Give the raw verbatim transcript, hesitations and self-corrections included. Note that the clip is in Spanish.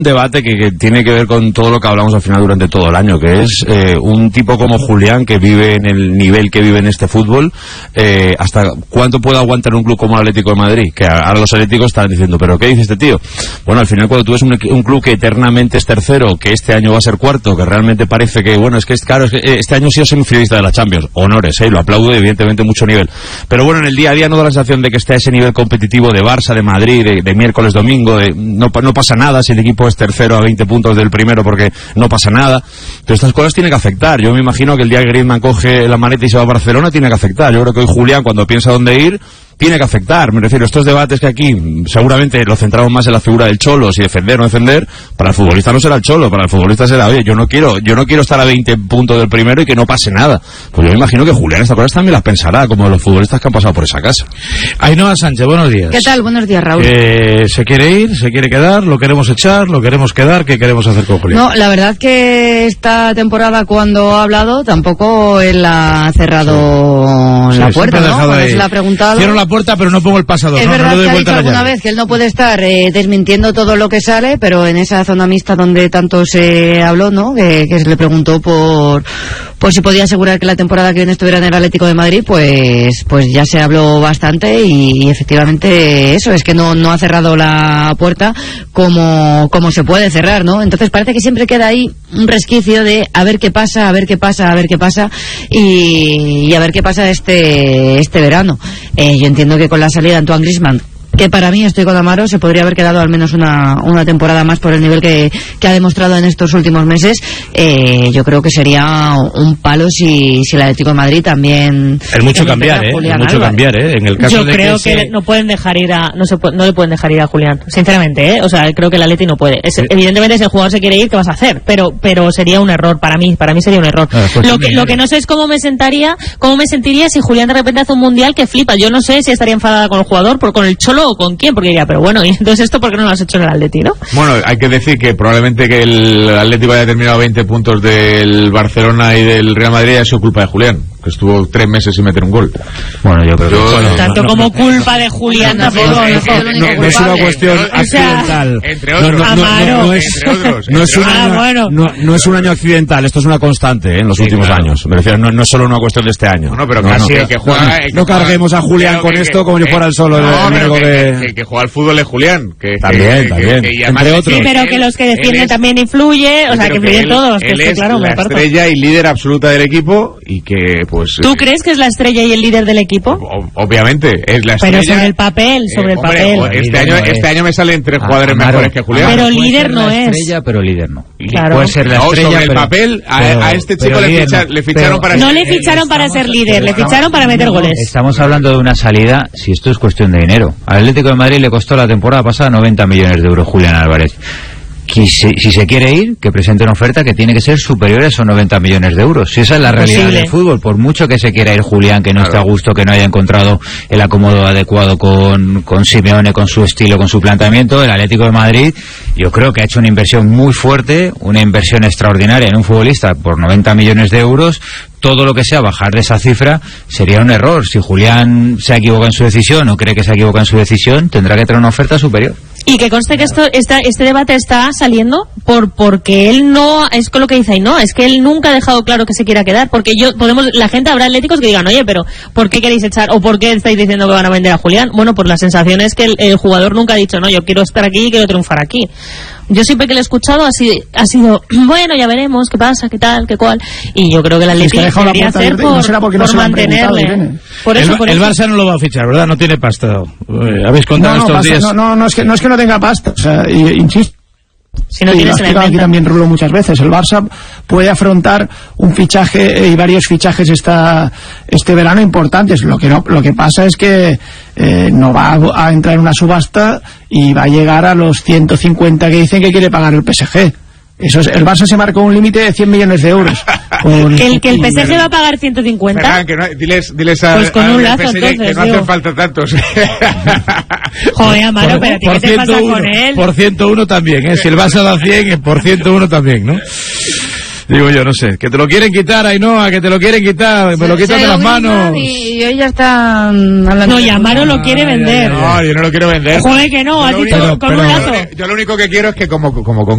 debate que, que tiene que ver con todo lo que hablamos al final durante todo el año, que es eh, un tipo como Julián, que vive en el nivel que vive en este fútbol, eh, hasta cuánto puede aguantar un club como el Atlético de Madrid, que ahora los atléticos están diciendo, pero ¿qué dice este tío? Bueno, al final cuando tú ves un, un club que eternamente es tercero, que este año va a ser cuarto, que realmente parece que, bueno, es que es claro, es que este año ha sido semifinalista de la Champions, honores, eh, lo aplaudo, evidentemente mucho nivel, pero bueno, en el día a día no da la sensación de que esté a ese nivel competitivo de Barça, de Madrid, de, de miércoles, domingo, de, no, no pasa nada si el equipo es tercero a veinte puntos del primero porque no pasa nada. Pero estas cosas tienen que afectar. Yo me imagino que el día que Griezmann coge la maleta y se va a Barcelona tiene que afectar. Yo creo que hoy Julián, cuando piensa dónde ir, tiene que afectar. Me refiero a estos debates que aquí seguramente lo centramos más en la figura del Cholo, si defender o no defender. Para el futbolista no será el Cholo, para el futbolista será, oye, yo no quiero, yo no quiero estar a veinte puntos del primero y que no pase nada. Pues yo me imagino que Julián estas cosas también las pensará, como los futbolistas que han pasado por esa casa. Ainhoa Sánchez, buenos días. ¿Qué tal? Buenos días, Raúl. Eh, ¿Se quiere ir? ¿Se quiere quedar? ¿Lo queremos echar? ¿Lo queremos quedar? ¿Qué queremos hacer con Julián? No, la verdad que esta temporada, cuando ha hablado, tampoco él ha cerrado sí. la sí, puerta, ¿no? Cuando se le ha preguntado. Cierro la puerta, pero no pongo el pasador. Es no, verdad no que ha dicho alguna vez que él no puede estar eh, desmintiendo todo lo que sale, pero en esa zona mixta donde tanto se habló, ¿no? Que, que se le preguntó por, por si podía asegurar que la temporada que viene estuviera en el Atlético de Madrid, pues, pues ya se habló bastante y, y efectivamente eso, es que no, no ha cerrado la puerta como, como se puede cerrar, ¿no? Entonces parece que siempre queda ahí un resquicio de a ver qué pasa, a ver qué pasa, a ver qué pasa y, y a ver qué pasa este, este verano. Eh, yo entiendo que con la salida de Antoine Griezmann, que para mí, estoy con Amaro, se podría haber quedado al menos una, una temporada más por el nivel que, que ha demostrado en estos últimos meses. Eh, yo creo que sería un palo si, si el Atlético de Madrid también... Es mucho cambiar, ¿eh? Es mucho cambiar, ¿eh? En el caso yo de creo que, que se... no pueden dejar ir a... No, se puede, no le pueden dejar ir a Julián, sinceramente, ¿eh? O sea, creo que el Atleti no puede. Es, sí. Evidentemente, si el jugador se quiere ir, ¿qué vas a hacer? Pero pero sería un error para mí, para mí sería un error. Ah, pues lo, que, lo que no sé es cómo me sentaría, cómo me sentiría si Julián de repente hace un mundial que flipa. Yo no sé si estaría enfadada con el jugador, por, con el Cholo o con quién, porque diría, pero bueno, ¿y entonces esto por qué no lo has hecho en el Atleti, no? Bueno, hay que decir que probablemente que el Atlético haya terminado veinte puntos del Barcelona y del Real Madrid ha sido culpa de Julián, que estuvo tres meses sin meter un gol. Bueno, yo creo que... Yo, bueno, tanto no, como no, culpa de Julián no, tampoco. no, No, no, no, no es una cuestión accidental. Entre otros. No, no, no, no es, entre otros. No es, un ah, año, bueno. no, no es un año accidental, esto es una constante, ¿eh? En los sí, últimos claro. años. Me refiero, no, no es solo una cuestión de este año. No, pero no, casi no, que juega... No, que no juega, carguemos a Julián con que, esto que, como si fuera el solo no, el pero único que, de... que, que juega al fútbol es Julián. Que, también, que, también. Que, que, que entre otros. Sí, pero que los que defienden es, también influye, o sea, que influyen él, todos. Él que es esto, claro, la me parto. estrella y líder absoluta del equipo y que, pues... ¿Tú eh, crees que es la estrella y el líder del equipo? Obviamente, es la estrella. Pero sobre el papel, sobre eh, el hombre, papel. Este año, no este año me salen tres jugadores Amaro, mejores que Julián. Pero Puede líder ser no la es. estrella, pero líder no. Claro. Puede ser la no, estrella, sobre el pero, papel, a, pero, a este chico le, ficha, líder, le ficharon pero, para No ser, le ficharon para ser líder, le ficharon para meter goles. Estamos hablando de una salida, si esto es cuestión de dinero. Al Atlético de Madrid le costó la temporada pasada noventa millones de euros Julián Álvarez. Si se, si se quiere ir, que presente una oferta que tiene que ser superior a esos noventa millones de euros. Si esa es la realidad Posible. del fútbol, por mucho que se quiera ir Julián, que no claro. esté a gusto, que no haya encontrado el acomodo adecuado con, con Simeone, con su estilo, con su planteamiento, el Atlético de Madrid, yo creo que ha hecho una inversión muy fuerte, una inversión extraordinaria en un futbolista por noventa millones de euros. Todo lo que sea bajar de esa cifra sería un error. Si Julián se ha equivocado en su decisión o cree que se ha equivocado en su decisión, tendrá que traer una oferta superior. Y que conste que esto, esta, este debate está saliendo por porque él no, es con lo que dice ahí, no, es que él nunca ha dejado claro que se quiera quedar, porque yo, podemos, la gente habrá atléticos que digan, oye, pero ¿por qué queréis echar, o por qué estáis diciendo que van a vender a Julián? Bueno, pues la sensación es que el, el jugador nunca ha dicho, no, yo quiero estar aquí y quiero triunfar aquí. Yo siempre que lo he escuchado ha sido, ha sido bueno, ya veremos qué pasa, qué tal, qué cual, y yo creo que el Atlético es que debería hacer por, no será porque no por se lo han mantenerle. preguntado, Por eso, el, por el eso. Barça no lo va a fichar, ¿verdad? No tiene pasta. Eh, ¿Habéis contado no, no, estos pasa, días? No, no, no, es que, no es que no tenga pasta, o sea, y, insisto. Si no y tienes lo has en la explicado aquí inventa. también Rulo muchas veces, el Barça puede afrontar un fichaje y varios fichajes esta, este verano importantes. Lo que no, lo que pasa es que eh, no va a, a entrar en una subasta y va a llegar a los ciento cincuenta que dicen que quiere pagar el P S G. Eso es, el Barça se marcó un límite de cien millones de euros. Con, Que el, que el P S G va a pagar ciento cincuenta. Ferran, que no, diles, diles a, Pues con a un el lazo, P S G entonces, que no digo. hacen falta tantos. Joder, Amaro, pero ¿a ti qué te pasa ciento uno, con él? por ciento uno también, ¿eh? Si el Barça da cien, por ciento uno también, ¿no? Digo yo, no sé, que te lo quieren quitar, Ainhoa, que te lo quieren quitar, me lo quitan de las manos. Y hoy ya están hablando. No, y Amaro lo quiere vender. No, yo no lo quiero vender. Joder, que no, has Yo lo dicho único- con pero- un lazo. Yo lo único que quiero es que como, como con